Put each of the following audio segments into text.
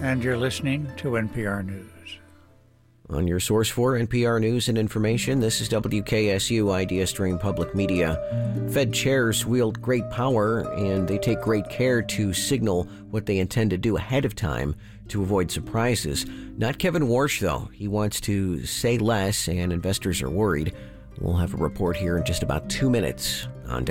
and you're listening to NPR News. On your source for NPR News and Information, this is WKSU Idea Stream Public Media. Fed chairs wield great power, and they take great care to signal what they intend to do ahead of time to avoid surprises. Not Kevin Warsh, though. He wants to say less, and investors are worried. We'll have a report here in just about 2 minutes on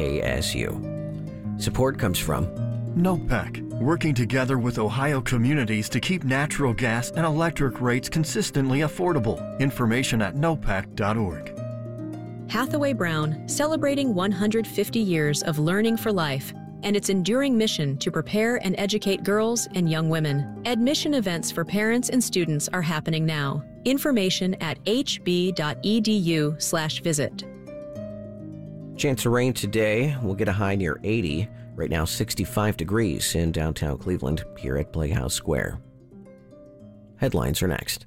WKSU. Support comes from NOPEC, working together with Ohio communities to keep natural gas and electric rates consistently affordable. Information at nopec.org. Hathaway Brown, celebrating 150 years of learning for life and its enduring mission to prepare and educate girls and young women. Admission events for parents and students are happening now. Information at hb.edu/visit. Chance of rain today. We'll get a high near 80. Right now, 65 degrees in downtown Cleveland here at Playhouse Square. Headlines are next.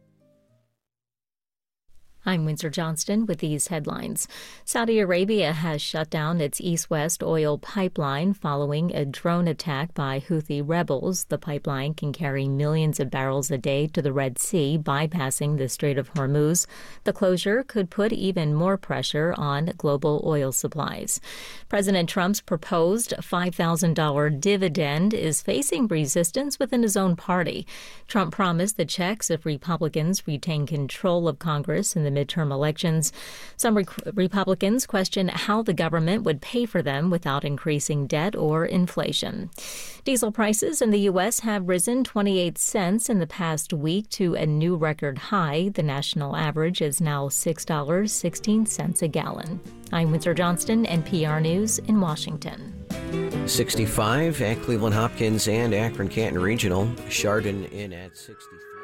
I'm Windsor Johnston with these headlines. Saudi Arabia has shut down its east-west oil pipeline following a drone attack by Houthi rebels. The pipeline can carry millions of barrels a day to the Red Sea, bypassing the Strait of Hormuz. The closure could put even more pressure on global oil supplies. President Trump's proposed $5,000 dividend is facing resistance within his own party. Trump promised the checks if Republicans retain control of Congress in the midterm elections. Some Republicans question how the government would pay for them without increasing debt or inflation. Diesel prices in the U.S. have risen 28 cents in the past week to a new record high. The national average is now $6.16 a gallon. I'm Windsor Johnston, NPR News in Washington. 65 at Cleveland Hopkins and Akron Canton Regional. Chardon in at 63.